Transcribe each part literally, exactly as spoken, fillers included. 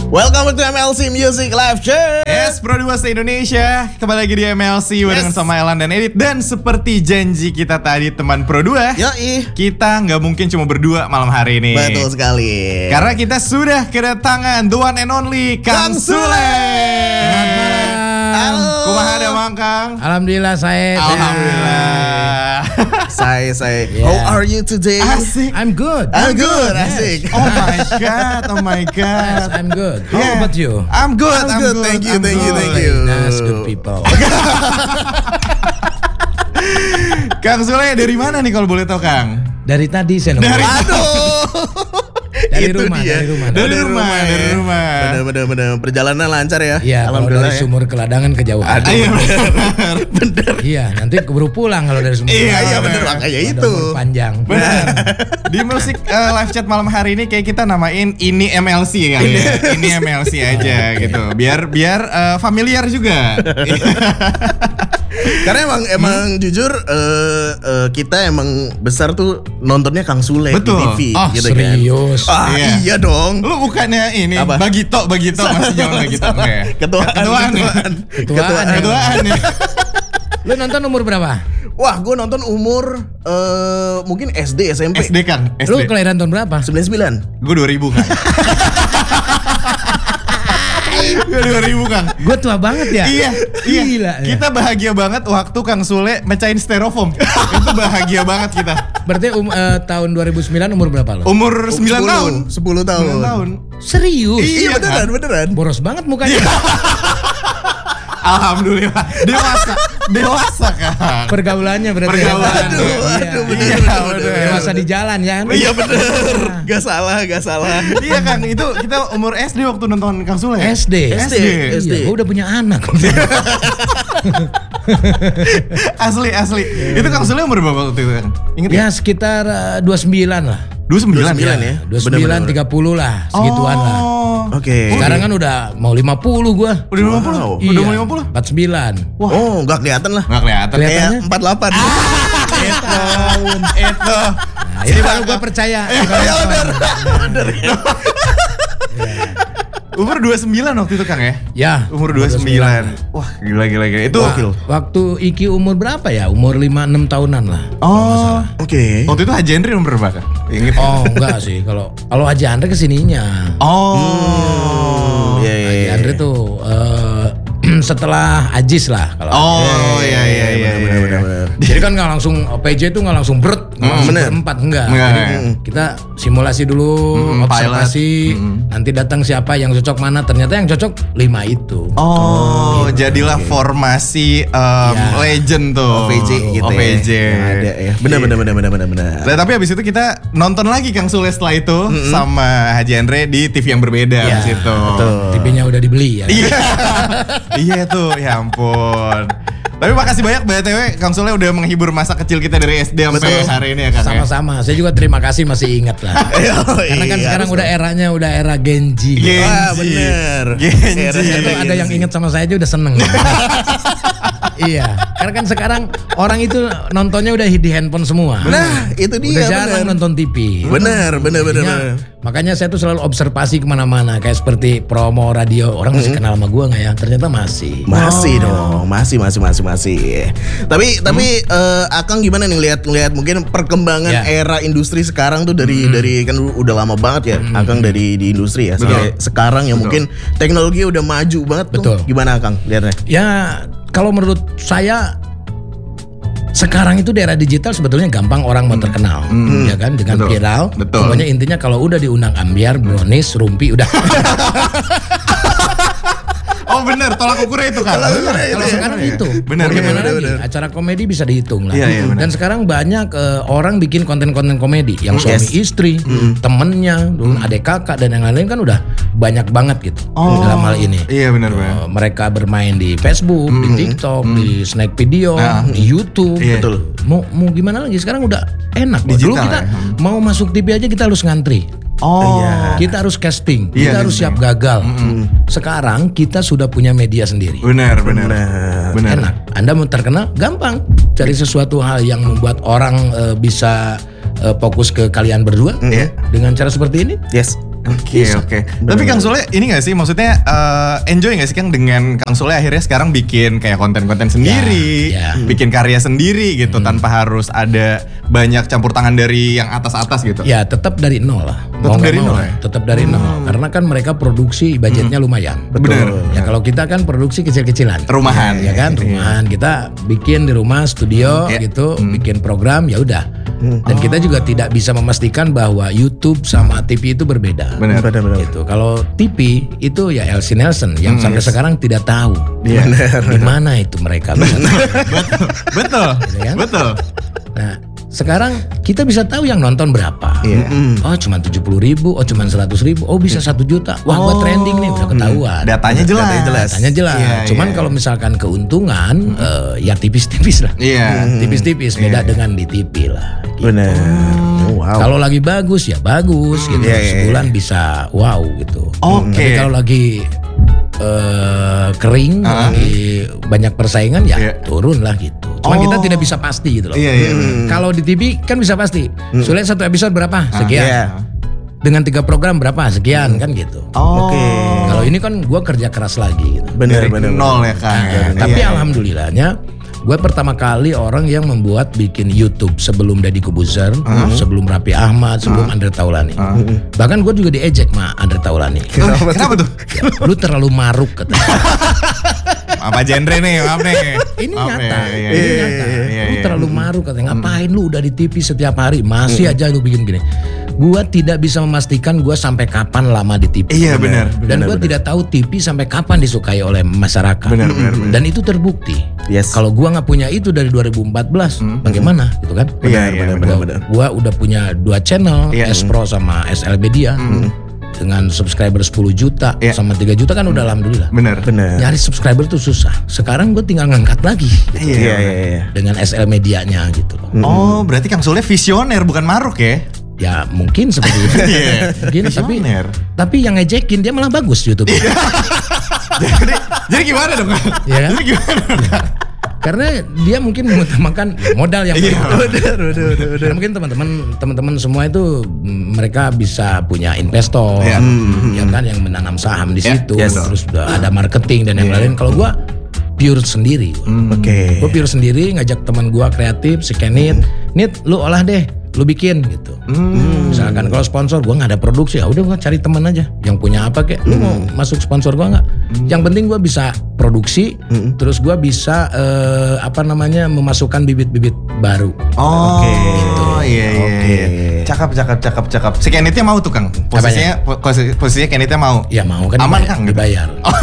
Welcome to M L C Music Live Check. Yes, Pro dua se-Indonesia. Kembali lagi di M L C barengan Yes. sama Elan dan Edit. Dan seperti janji kita tadi teman Pro dua, Yoi. kita nggak mungkin cuma berdua malam hari ini. Betul sekali. Karena kita sudah kedatangan the one and only Kang Kang Sule. Sule. Halo. Kumaha ada Mang Kang? Alhamdulillah saya. Alhamdulillah. Saya saya. Yeah. How are you today? Asik. I'm good. I'm good. Yes. Asik. Oh my god, oh my Yes, god. I'm good. How Yeah. about you? I'm good, I'm I'm good. good. Thank you, I'm thank you, good. thank you. Nice, good people. Kang Sule dari mana nih kalau boleh tahu Kang? Dari tadi saya nunggu. Dari- Aduh. Dari Itu rumah, dia. dari rumah. Dari rumah, dari ya. rumah. Bener bener bener. Perjalanan lancar ya. Iya, kalau Alhamdulillah. dari ya. sumur ke ladangan kejauhan. Aduh. Iya, Bener. Iya, nanti keburu pulang kalau dari sumur. Iya ke iya ladangan. bener makanya Ada itu. umur panjang. Benar. Di musik uh, live chat malam hari ini kayak kita namain ini M L C kali ya. Ini M L C aja gitu. Biar biar uh, familiar juga. Karena emang emang jujur eh, eh, kita emang besar tuh nontonnya Kang Sule Betul. di T V Oh, gitu serius? kan. Ah Iya. iya dong. Lu bukannya ini Apa? Bagito, Bagito masih jauh Bagito Sama. enggak ya? Ketuaan, Ketuaan, ya? ketuaan, Ketuaan, ya. Ketuaan ya. Lu nonton umur berapa? Wah, gue nonton umur eh mungkin S D, S M P. S D Kang, S D. Lu kelahiran tahun berapa? sembilan puluh sembilan. Gue dua ribu Kang. Gue dua ribu Kang. Gue tua banget ya. Iya, iya. Gila. ya. Kita bahagia banget waktu Kang Sule mecahin styrofoam. Itu bahagia banget kita. Berarti um, eh, tahun dua ribu sembilan umur berapa lo? Umur sembilan sepuluh, tahun. sepuluh tahun. sembilan tahun. Serius? Iya beneran, kan? beneran. Boros banget mukanya. Alhamdulillah. Dewasa. Dewasa Kang. Pergaulannya berarti. Pergaulan. Aduh, Iya. aduh, bener, Iya, bener, bener. bener. Dewasa di jalan ya. Iya bener. Gak salah, gak salah. Iya kan, itu kita umur S D waktu nonton Kang Sule. S D. S D. Iya, S D. gue udah punya anak. Asli, asli. Itu Kang Sule umur berapa waktu itu kan? Ingat ya? Ya sekitar uh, dua puluh sembilan lah. dua puluh sembilan dua puluh sembilan ya? dua puluh sembilan, Bener-bener. tiga puluh lah. Segituan lah. Oh. Oke. Sekarang kan udah mau lima puluh gua. Udah lima puluh? Wow. Udah mau lima puluh? empat puluh sembilan. Wah. Oh, gak kelihatan lah. Nggak kelihatan. Kelihatan. Kayak Kelihatannya? empat puluh delapan. Itu. Itu. Nah, itu baru gua percaya. Iya bener. Bener ya. Umur dua puluh sembilan waktu itu Kang ya? Ya. Umur dua puluh sembilan. Wah, gila gila gila. Itu Gokil. Waktu Iki umur berapa ya? Umur lima enam tahunan lah. Oh. Oke. Waktu itu Haji Henry umur berapa Kang? Ingat? Oh enggak sih. Kalau kalau Haji Andre kesininya. Oh. Iya iya. Haji iya. Andre tuh eh, setelah Ajis lah kalau. Oh, iya iya iya. Bener iya. bener bener. Jadi kan nggak langsung P J itu nggak langsung berat, nggak Hmm, langsung bener. berempat enggak. Enggak, Jadi ya. kita simulasi dulu, Hmm, observasi, pilot. Hmm. nanti datang siapa yang cocok mana. Ternyata yang cocok lima itu. Oh, jadilah formasi um, Iya. legend tuh. O V J gitu O V J. ya. Yang ada ya. Bener bener bener bener bener bener. Nah, tapi habis itu kita nonton lagi Kang Sule setelah itu sama Haji Andre di T V yang berbeda Iya, habis itu. betul. T V-nya udah dibeli ya. Iya. Iya tuh, ya ampun. Tapi makasih banyak B T W Kang Sule udah menghibur masa kecil kita dari S D sampai Betul. hari ini ya Kang. ya? Sama-sama. Saya juga terima kasih masih ingat lah. Karena kan Iya, sekarang harus udah dong. eranya udah era Genji. Genji. Wah, bener. Genji. Era- Itu era ada yang Genji. ingat sama saya aja udah seneng. Iya, karena kan sekarang orang itu nontonnya udah di handphone semua. Nah, itu dia. Udah jarang bener. nonton T V. Bener bener bener Makanya, bener. makanya saya tuh selalu observasi kemana-mana, kayak seperti promo radio. Orang masih kenal sama gua nggak ya? Ternyata masih. Masih dong, masih masih masih masih. Tapi tapi eh, Akang gimana nih lihat lihat mungkin perkembangan Ya. era industri sekarang tuh dari dari kan udah lama banget ya Akang dari di industri ya. Sampai sekarang ya mungkin teknologi udah maju banget tuh. Betul. Gimana Akang lihatnya? Ya, kalau menurut saya sekarang itu di era digital sebetulnya gampang orang mau terkenal, ya kan, dengan Betul. viral. Betul. Pokoknya intinya kalau udah diundang ambiar, brownies, rumpi, udah. Oh bener, tolak ukurnya itu Kang. Tolak ukurnya itu Kalau ya. sekarang itu, Benar, mau gimana benar, lagi? benar. Acara komedi bisa dihitung lah. Iya, iya, benar. Dan sekarang banyak eh, orang bikin konten-konten komedi, yang suami Yes. istri, temennya, dulu adik kakak dan yang lain-lain kan udah banyak banget gitu Oh. dalam hal ini. Iya benar Bang. Eh, mereka bermain di Facebook, di TikTok, di Snack Video, Nah. di YouTube. Iya. Betul. Mau mau gimana lagi? Sekarang udah enak. Dulu Digital kita ya. mau masuk T V aja kita harus ngantri. Oh. Iya. Kita harus casting, Iya, kita harus casting. siap gagal. Sekarang kita sudah punya media sendiri. Benar, benar. Benar. Enak. Anda mau terkenal gampang. Cari sesuatu hal yang membuat orang eh, bisa eh, fokus ke kalian berdua Iya. dengan cara seperti ini. Yes. Oke Bisa. oke. Tapi Kang Sule ini gak sih maksudnya uh, enjoy gak sih Kang dengan Kang Sule akhirnya sekarang bikin kayak konten-konten sendiri, Ya, ya. bikin karya sendiri gitu tanpa harus ada banyak campur tangan dari yang atas-atas gitu. Ya tetap dari nol lah. Tetap nggak dari mau nol lah. ya? Tetap dari nol. Karena kan mereka produksi budgetnya lumayan. Bener. Ya kalau kita kan produksi kecil-kecilan. Rumahan. Ya kan, rumahan. Kita bikin di rumah studio Ya. gitu, bikin program ya udah. Dan kita juga tidak bisa memastikan bahwa YouTube sama T V itu berbeda. Bener. Benar-benar. Gitu. Kalau T V itu ya Elsie Nelson yang sampai sekarang tidak tahu Iya. di mana itu mereka. betul. Betul. Gitu kan? Betul. Nah, sekarang kita bisa tahu yang nonton berapa. Iya. Oh, cuma tujuh puluh ribu, oh cuma seratus ribu, oh bisa satu juta. Wah, gua trending nih, udah ketahuan. Datanya jelas. Datanya jelas. Datanya jelas. Iya, Cuman iya. kalau misalkan keuntungan, eh, ya tipis-tipis lah. Iya. Tipis-tipis, beda dengan di T V lah. Gitu. Benar. Oh, wow. Kalau lagi bagus ya bagus gitu. Iya, iya, Sebulan bisa wow gitu. Oke. Tapi kalau lagi eh, kering, Ah. lagi banyak persaingan ya Iya. turun lah gitu. Cuman Oh. kita tidak bisa pasti gitu loh. Iya iya. bener. Kalau di T V kan bisa pasti. Sulit satu episode berapa? Sekian. Iya. Dengan tiga program berapa? Sekian kan gitu. Oh. Oke. Kalau ini kan gua kerja keras lagi gitu. Benar, Dari benar. nol ya Kang. Nah, Iya, tapi iya. alhamdulillahnya gue pertama kali orang yang membuat bikin YouTube sebelum Deddy Kobuzer, sebelum Raffi Ahmad, sebelum Andre Taulani. Bahkan gue juga diejek sama Andre Taulani. Kenapa, Kenapa tuh? Lu terlalu maruk katanya. Apa genre nih? Maaf nih. Ini Maaf nyata, nih. Iya, ini iya, nyata. iya, Lu iya. terlalu maruk katanya. Ngapain lu udah di T V setiap hari masih aja lu bikin gini. Gua tidak bisa memastikan gua sampai kapan lama di T V. Iya, benar. Dan gue tidak tahu T V sampai kapan disukai oleh masyarakat. Benar, benar, benar. Dan itu terbukti. Yes. Kalau gua nggak punya itu dari dua ribu empat belas, bagaimana gitu kan? Iya, Benar, iya, benar, benar. benar, benar. Gua udah punya dua channel, Iya. S Pro sama S L Media. Dengan subscriber sepuluh juta Iya. sama tiga juta kan udah alhamdulillah. Bener. Benar. Nyari subscriber tuh susah. Sekarang gue tinggal ngangkat lagi gitu. Iya, iya, iya. Dengan S L Medianya gitu loh. Oh, berarti Kang Sule visioner bukan maruk ya? Ya mungkin seperti itu. Iya. Mungkin tapi Visioner. tapi yang ngejekin dia malah bagus YouTube. jadi, jadi gimana dong Kang? Iya kan? Jadi gimana dong Kang? Karena dia mungkin mengutamakan modal yang Iya. paling- Benar, benar, benar, benar. Karena mungkin teman-teman teman-teman semua itu mm, mereka bisa punya investor, Iya. ya kan yang menanam saham di Iya, situ, yes. terus udah ada marketing dan yang lain. Kalau gua pure sendiri, Oke. gua pure sendiri ngajak teman gua kreatif, si Kenit, Nit, lu olah deh, lu bikin gitu. Misalkan kalau sponsor gua nggak ada produksi, ya udah gua cari teman aja yang punya apa kek, lu mau masuk sponsor gua nggak? Yang penting gua bisa produksi, terus gua bisa eh, apa namanya memasukkan bibit-bibit baru. Oh, Oke. iya iya. Oke. iya. Cakep cakep cakep cakep. Si Kenitnya mau tuh Kang. Posisinya po- posisi- posisinya Kenitnya mau. Ya mau kan Aman, dibayar, Kang, gitu? dibayar.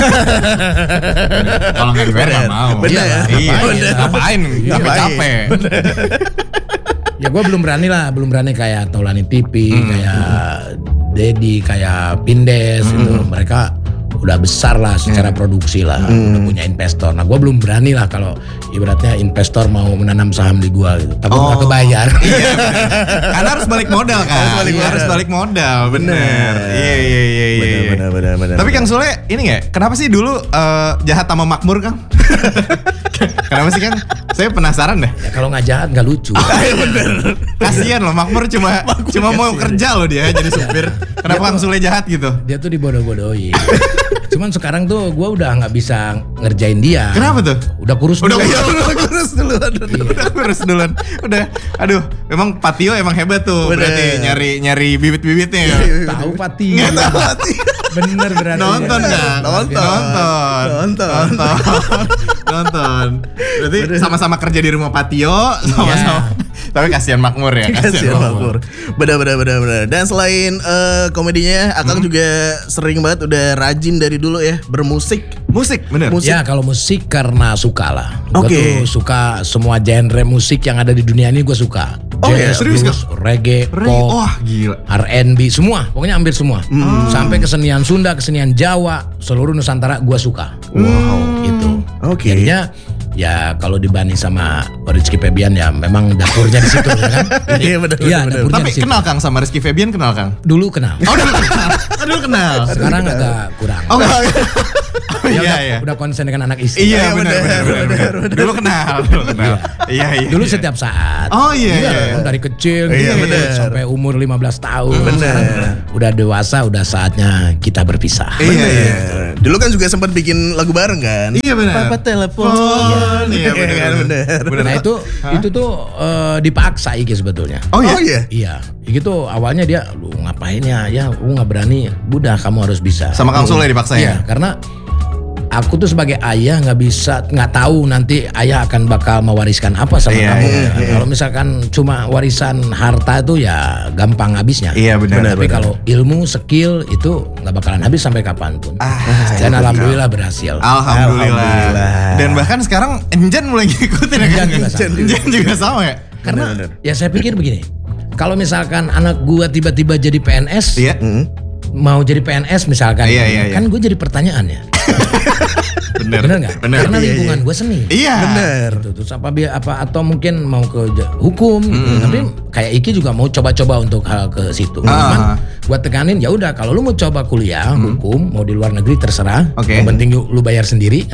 Kalau nggak dibayar nggak mau. Bener. Iya. Bener. Iya. Ngapain? Ngapain? Capek. Ya gue belum berani lah, belum berani kayak Taulani T V, kayak Dedi, kayak Pindes itu. Mereka udah besar lah secara produksi lah, udah punya investor. Nah gue belum berani lah kalau ibaratnya investor mau menanam saham di gue gitu. Takut nggak Oh. kebayar. Iya. Karena harus balik modal kan. Harus balik Iya, modal. harus balik modal. Bener. Iya iya iya iya. Benar, iya. benar, benar, benar. Tapi Kang Sule ini nggak? Kenapa sih dulu eh, jahat sama makmur Kang? Kenapa sih Kang? Saya penasaran deh. Ya, kalau nggak jahat nggak lucu. Kasian loh makmur cuma cuma mau kerja loh dia jadi supir. Kenapa Kang Sule jahat gitu? Dia tuh dibodoh-bodohin. Cuman sekarang tuh gue udah nggak bisa ngerjain dia. Kenapa tuh? Udah kurus Udah dulu. udah kurus dulu. Udah kurus duluan. Udah. Aduh, memang Patio emang hebat tuh. Bener. Berarti nyari nyari bibit-bibitnya ya. Tahu Pati. Bener berarti. Nonton kan? Nonton. Nonton. Nonton. Nonton. Nonton. Berarti sama-sama kerja di rumah Patio, sama-sama. Tapi kasihan makmur ya. Kasihan Makmur. Benar, benar, benar, benar. Dan selain eh, komedinya, Akang juga sering banget udah rajin dari dulu ya bermusik. Musik, bener. Musik. Ya kalau musik karena suka lah. Gue Oke. tuh suka semua genre musik yang ada di dunia ini gue suka. Oh, iya, Jazz, serius, blues, reggae, Re- pop, Wah, gila. R and B, semua. Pokoknya hampir semua. Sampai kesenian Sunda, kesenian Jawa, seluruh Nusantara gue suka. Wow. Gitu. Oke. Jadinya ya kalau dibanding sama Rizky Febian ya memang dapurnya di situ ya kan. Iya benar Iya, benar. dapurnya Tapi di situ. kenal Kang sama Rizky Febian kenal Kang? Dulu kenal. Oh dulu kenal. Oh, dulu kenal. Sekarang agak kurang. Oh enggak. Oh, Dia iya udah, iya. udah konsen dengan anak istri. Iya benar benar, benar benar. Dulu kenal, dulu kenal. Iya iya. Dulu iya. setiap saat. Oh iya iya. Iya, dari kecil Iya, gitu, bener. sampai umur lima belas tahun. Bener. Sekarang udah dewasa, udah saatnya kita berpisah. Iya iya. Bener. Dulu kan juga sempat bikin lagu bareng kan? Iya benar. Papa telepon. Iya benar kan benar. benar. Nah itu itu tuh eh, dipaksa Iki sebetulnya. Oh iya. Oh iya. Iya, Iki tuh awalnya dia, lu ngapain ya? Ya, lu nggak berani. Udah, kamu harus bisa. Sama Kang Sule dipaksa Iya, ya? karena aku tuh sebagai ayah nggak bisa, nggak tahu nanti ayah akan bakal mewariskan apa sama Iya, kamu. iya, Kan. Kalau misalkan cuma warisan harta tuh ya gampang habisnya. Iya benar. Tapi kalau ilmu, skill itu nggak bakalan habis sampai kapanpun. Ah, Dan alhamdulillah berhasil. Alhamdulillah. Alhamdulillah. Dan bahkan sekarang Enjan mulai ngikutin ya kan? Enjan juga sama. Enjan juga sama ya? Karena Benar, ya saya pikir begini, kalau misalkan anak gua tiba-tiba jadi P N S, Iya. mau jadi P N S misalkan, Iya, iya, iya. kan gue jadi pertanyaan ya. Bener. Bener nggak? Bener. Karena Iya, lingkungan iya. gue seni. Iya. Bener. Gitu. Terus apa bi- apa atau mungkin mau ke j- hukum gitu. Tapi kayak Iki juga mau coba-coba untuk hal ke situ. Ah. Cuman gua tekanin ya udah, kalau lu mau coba kuliah hukum mau di luar negeri terserah. Oke. Yang penting lu bayar sendiri.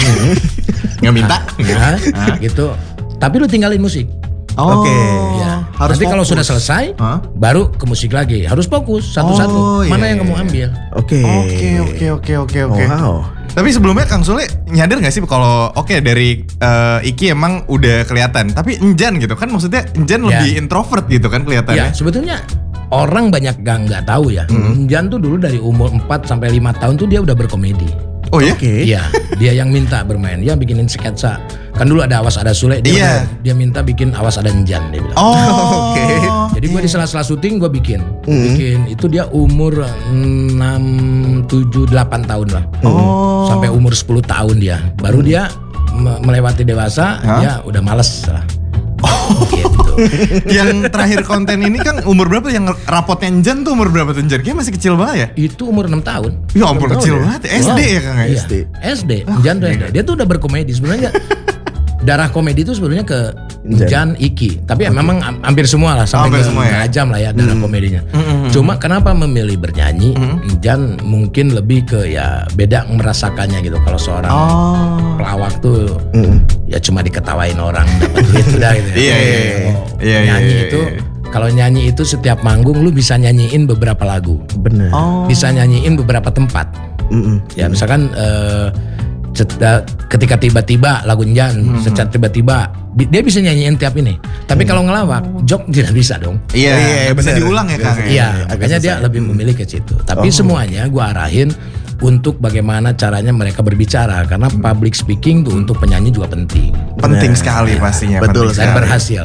Nggak minta. Nah, gitu. Tapi lu tinggalin musik. Oh. Oke. Ya. Harus Nanti kalau fokus. sudah selesai, Hah? baru ke musik lagi. Harus fokus satu-satu. Oh, Mana iya, yang kamu iya. ambil? Oke. Oke oke oke oke oke. Wow. Tapi sebelumnya Kang Sule nyadar gak sih kalau oke dari eh, Iki emang udah kelihatan, tapi Enjan gitu kan, maksudnya Enjan Ya. lebih introvert gitu kan Ya, kelihatannya. sebetulnya orang banyak gak nggak tahu ya. Jan tuh dulu dari umur empat sampai lima tahun tuh dia udah berkomedi. Oh ya? Oke. Iya, dia yang minta bermain, dia bikinin sketsa. Kan dulu ada Awas Ada Sule, dia, Iya. dia minta bikin Awas Ada Enjan, dia bilang. Oh. Oke. Jadi gue di sela-sela syuting gue bikin, bikin itu dia umur enam, tujuh, delapan tahun lah. Oh. Sampai umur sepuluh tahun dia. Baru dia me- melewati dewasa, Hah? dia udah males lah. Oh. Gitu. Yang terakhir konten ini Kang umur berapa? Yang rapotnya Enjan tuh umur berapa tuh Enjan? Kayaknya masih kecil banget ya? Itu umur enam tahun. Ya ampun Enam tahun kecil ya? banget. S D ya Kang ya? Iya, S D. S D. Jan tuh S D. Dia tuh udah berkomedi sebenarnya. Darah komedi itu sebenarnya ke Jan. Jan, Iki. Tapi ya memang am- hampir semua lah sampai Hampir ke semua ya? Ajam lah ya darah komedinya. Cuma kenapa memilih bernyanyi? Jan mungkin lebih ke ya beda merasakannya gitu. Kalau seorang Oh. pelawak tuh ya cuma diketawain orang dapat duit udah gitu. ya. Iya, iya, iya. Kalau Iya, iya, nyanyi iya, itu iya. kalau nyanyi itu setiap manggung lu bisa nyanyiin beberapa lagu. Bener. Oh. Bisa nyanyiin beberapa tempat. Mm-mm. Ya misalkan eh, cet- eh, ketika tiba-tiba lagu Jan, secara tiba-tiba bi- dia bisa nyanyiin tiap ini. Tapi kalau ngelawak, jok tidak bisa dong. Iya, Iya, nggak bisa bener. diulang ya Kang. ya? Iya, agak makanya dia susah. lebih memilih ke situ. Tapi semuanya gua arahin untuk bagaimana caranya mereka berbicara, karena public speaking tuh untuk penyanyi juga penting. Penting sekali pastinya. Betul penting Dan sekali. berhasil.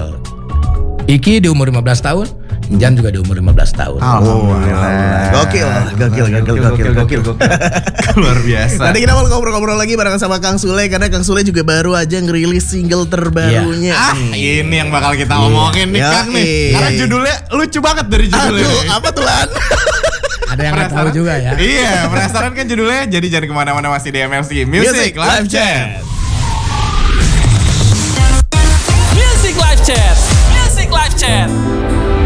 Iki di umur lima belas tahun, Jan juga di umur lima belas tahun. Alhamdulillah. Gokil, gokil, gokil, gokil, gokil. Luar biasa. Nanti kita mau ngobrol-ngobrol lagi bareng sama Kang Sule, karena Kang Sule juga baru aja ngerilis single terbarunya. Ah, ini yang bakal kita ngomongin nih Yoi. Kang nih. Karena judulnya lucu banget dari judulnya. Aduh, nih. apa tuh Lan? Ada yang nggak tahu juga ya. Iya, penasaran kan judulnya? Jadi jangan kemana-mana, masih di M L C Music, Music Live Live Chat. Music Live Chat. Music Live Chat.